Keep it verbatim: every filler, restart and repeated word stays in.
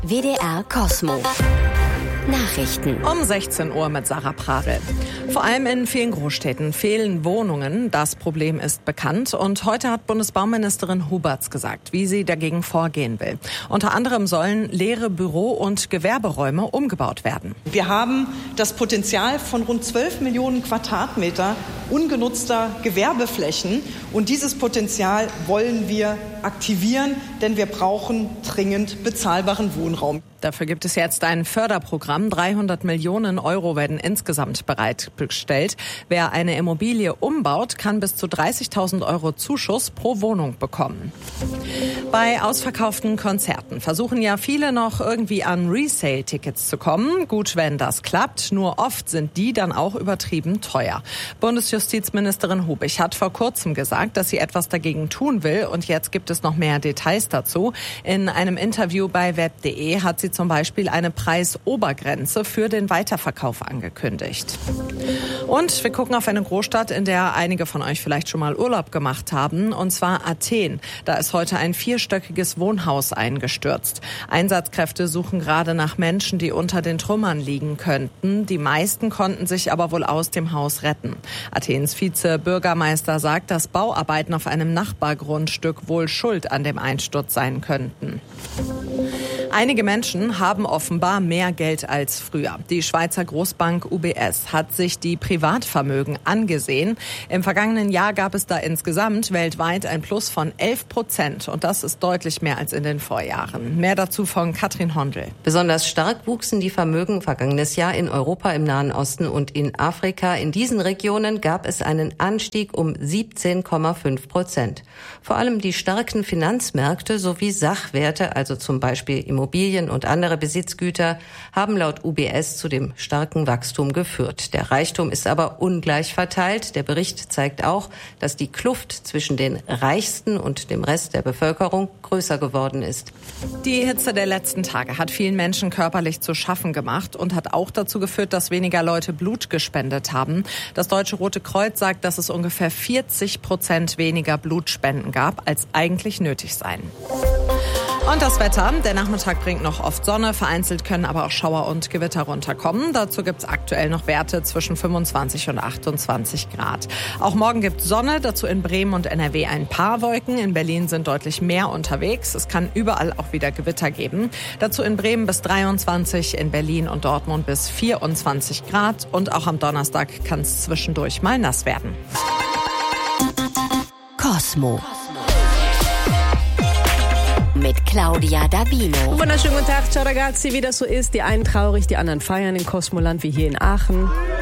W D R Kosmo. Nachrichten. Um sechzehn Uhr mit Sarah Pradel. Vor allem in vielen Großstädten fehlen Wohnungen. Das Problem ist bekannt. Und heute hat Bundesbauministerin Huberts gesagt, wie sie dagegen vorgehen will. Unter anderem sollen leere Büro- und Gewerberäume umgebaut werden. Wir haben das Potenzial von rund zwölf Millionen Quadratmeter ungenutzter Gewerbeflächen. Und dieses Potenzial wollen wir aktivieren, denn wir brauchen dringend bezahlbaren Wohnraum. Dafür gibt es jetzt ein Förderprogramm. dreihundert Millionen Euro werden insgesamt bereitgestellt. Wer eine Immobilie umbaut, kann bis zu dreißigtausend Euro Zuschuss pro Wohnung bekommen. Bei ausverkauften Konzerten versuchen ja viele noch irgendwie an Resale-Tickets zu kommen. Gut, wenn das klappt. Nur oft sind die dann auch übertrieben teuer. Bundesjustizministerin Hubich hat vor kurzem gesagt, dass sie etwas dagegen tun will. Und jetzt gibt es noch mehr Details dazu. In einem Interview bei web punkt de hat sie zum Beispiel eine Preisobergrenze für den Weiterverkauf angekündigt. Und wir gucken auf eine Großstadt, in der einige von euch vielleicht schon mal Urlaub gemacht haben, und zwar Athen. Da ist heute ein vierstöckiges Wohnhaus eingestürzt. Einsatzkräfte suchen gerade nach Menschen, die unter den Trümmern liegen könnten. Die meisten konnten sich aber wohl aus dem Haus retten. Athens Vizebürgermeister sagt, dass Bauarbeiten auf einem Nachbargrundstück wohl schuld an dem Einsturz sein könnten. Einige Menschen haben offenbar mehr Geld als früher. Die Schweizer Großbank U B S hat sich die Privatvermögen angesehen. Im vergangenen Jahr gab es da insgesamt weltweit ein Plus von elf Prozent. Und das ist deutlich mehr als in den Vorjahren. Mehr dazu von Katrin Hondel. Besonders stark wuchsen die Vermögen vergangenes Jahr in Europa, im Nahen Osten und in Afrika. In diesen Regionen gab es einen Anstieg um siebzehn Komma fünf Prozent. Vor allem die starken Finanzmärkte sowie Sachwerte, also zum Beispiel Immobilien, Immobilien und andere Besitzgüter, haben laut U B S zu dem starken Wachstum geführt. Der Reichtum ist aber ungleich verteilt. Der Bericht zeigt auch, dass die Kluft zwischen den Reichsten und dem Rest der Bevölkerung größer geworden ist. Die Hitze der letzten Tage hat vielen Menschen körperlich zu schaffen gemacht und hat auch dazu geführt, dass weniger Leute Blut gespendet haben. Das Deutsche Rote Kreuz sagt, dass es ungefähr vierzig Prozent weniger Blutspenden gab, als eigentlich nötig seien. Und das Wetter. Der Nachmittag bringt noch oft Sonne. Vereinzelt können aber auch Schauer und Gewitter runterkommen. Dazu gibt es aktuell noch Werte zwischen fünfundzwanzig und achtundzwanzig Grad. Auch morgen gibt es Sonne. Dazu in Bremen und N R W ein paar Wolken. In Berlin sind deutlich mehr unterwegs. Es kann überall auch wieder Gewitter geben. Dazu in Bremen bis dreiundzwanzig, in Berlin und Dortmund bis vierundzwanzig Grad. Und auch am Donnerstag kann es zwischendurch mal nass werden. Kosmo. Mit Claudia Dabino. Wunderschönen guten Tag, ciao ragazzi, wie das so ist. Die einen traurig, die anderen feiern in Kosmoland wie hier in Aachen.